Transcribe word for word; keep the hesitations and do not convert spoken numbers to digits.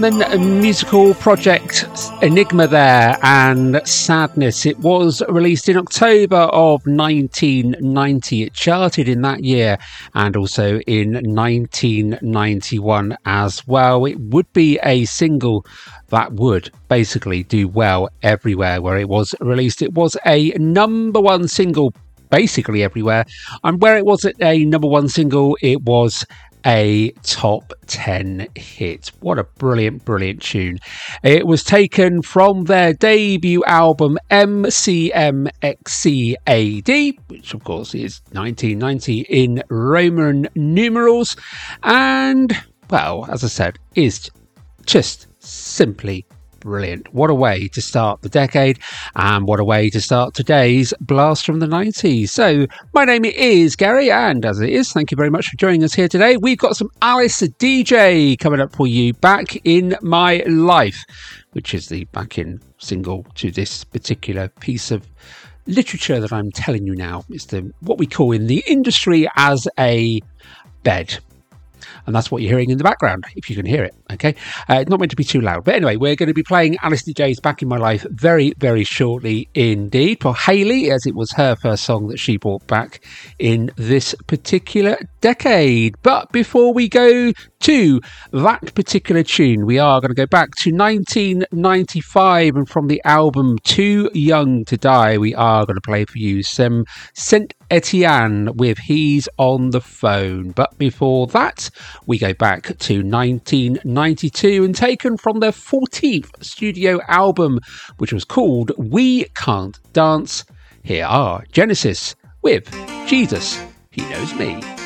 Musical project Enigma there, and Sadness. It was released in October of nineteen ninety. It charted in that year and also in nineteen ninety-one as well. It would be a single that would basically do well everywhere where it was released. It was a number one single basically everywhere, and where it wasn't a number one single, it was a top ten hit. What a brilliant, brilliant tune. It was taken from their debut album M C M X C A D, which of course is nineteen ninety in Roman numerals, and, well, as I said, is just simply brilliant. What a way to start the decade, and what a way to start today's blast from the nineties. So my name is Gary, and as it is, thank you very much for joining us here today. We've got some Alice D J coming up for you, Back in My Life, which is the back-in single to this particular piece of literature that I'm telling you now. It's the what we call in the industry as a bed. And that's what you're hearing in the background, if you can hear it, okay? Uh, it's not meant to be too loud. But anyway, we're going to be playing Alice D J's Back in My Life very, very shortly indeed. For Hayley, as it was her first song that she brought back in this particular decade. But before we go to that particular tune, we are going to go back to nineteen ninety-five. And from the album Too Young to Die, we are going to play for you some Saint Etienne with He's on the Phone. But before that, we go back to nineteen ninety-two and taken from their fourteenth studio album, which was called We Can't Dance. Here are Genesis with Jesus, He Knows Me.